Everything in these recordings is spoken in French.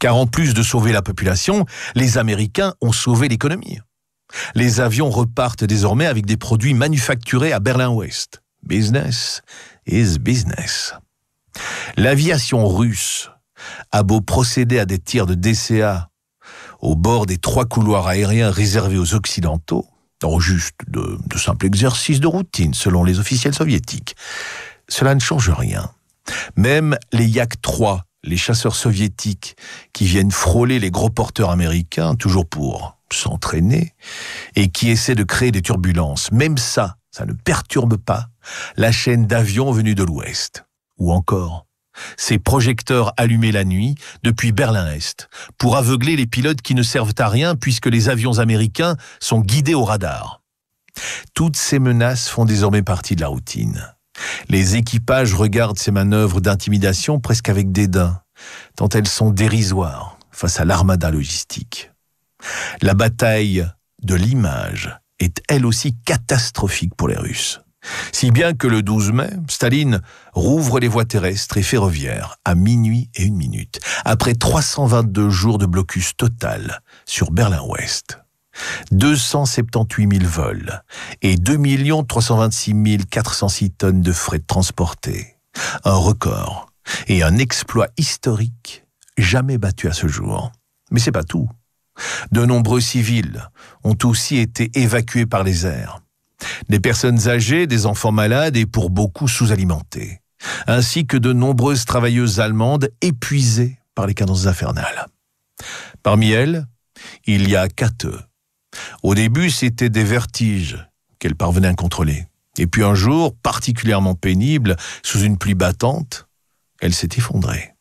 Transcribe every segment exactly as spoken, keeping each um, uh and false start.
Car en plus de sauver la population, les Américains ont sauvé l'économie. Les avions repartent désormais avec des produits manufacturés à Berlin-Ouest. Business is business. L'aviation russe a beau procéder à des tirs de D C A au bord des trois couloirs aériens réservés aux Occidentaux, non, juste de, de simples exercices de routine selon les officiels soviétiques, cela ne change rien. Même les Yak trois, les chasseurs soviétiques qui viennent frôler les gros porteurs américains, toujours pour s'entraîner, et qui essaient de créer des turbulences, même ça, ça ne perturbe pas la chaîne d'avions venus de l'Ouest. Ou encore, ces projecteurs allumés la nuit depuis Berlin-Est pour aveugler les pilotes qui ne servent à rien puisque les avions américains sont guidés au radar. Toutes ces menaces font désormais partie de la routine. Les équipages regardent ces manœuvres d'intimidation presque avec dédain, tant elles sont dérisoires face à l'armada logistique. La bataille de l'image est elle aussi catastrophique pour les Russes. Si bien que le douze mai, Staline rouvre les voies terrestres et ferroviaires à minuit et une minute, après trois cent vingt-deux jours de blocus total sur Berlin-Ouest. deux cent soixante-dix-huit mille vols et deux millions trois cent vingt-six mille quatre cent six tonnes de fret transportés. Un record et un exploit historique jamais battu à ce jour. Mais c'est pas tout. De nombreux civils ont aussi été évacués par les airs. Des personnes âgées, des enfants malades et pour beaucoup sous-alimentés, ainsi que de nombreuses travailleuses allemandes épuisées par les cadences infernales. Parmi elles, il y a Kate. Au début, c'était des vertiges qu'elle parvenait à contrôler. Et puis un jour, particulièrement pénible, sous une pluie battante, elle s'est effondrée.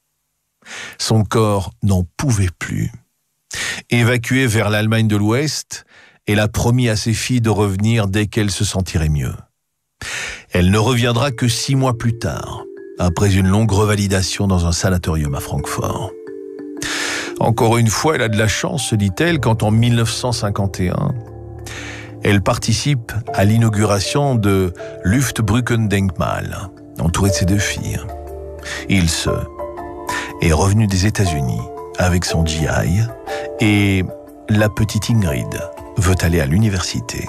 Son corps n'en pouvait plus. Évacuée vers l'Allemagne de l'Ouest, elle a promis à ses filles de revenir dès qu'elle se sentirait mieux. Elle ne reviendra que six mois plus tard, après une longue revalidation dans un sanatorium à Francfort. Encore une fois, elle a de la chance, se dit-elle, quand en mille neuf cent cinquante et un, elle participe à l'inauguration de Luftbrückendenkmal, entourée de ses deux filles. Ilse est revenue des États-Unis avec son G I et la petite Ingrid veut aller à l'université.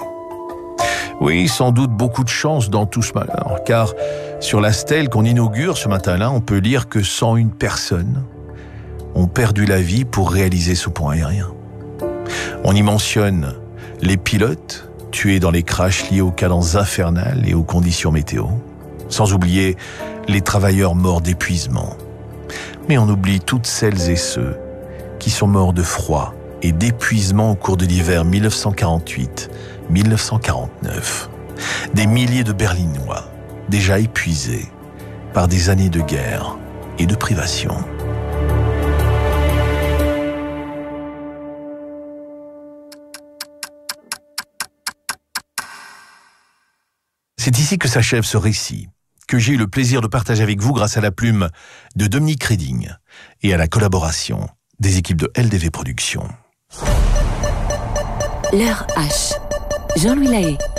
Oui, sans doute beaucoup de chance dans tout ce malheur, car sur la stèle qu'on inaugure ce matin-là, on peut lire que cent une personnes ont perdu la vie pour réaliser ce pont aérien. On y mentionne les pilotes tués dans les crashs liés aux cadences infernales et aux conditions météo, sans oublier les travailleurs morts d'épuisement. Mais on oublie toutes celles et ceux qui sont morts de froid et d'épuisement au cours de l'hiver mille neuf cent quarante-huit mille neuf cent quarante-neuf. Des milliers de Berlinois, déjà épuisés par des années de guerre et de privation. C'est ici que s'achève ce récit, que j'ai eu le plaisir de partager avec vous grâce à la plume de Dominique Reding et à la collaboration des équipes de L D V Productions. L'heure H. Jean-Louis Lahaye.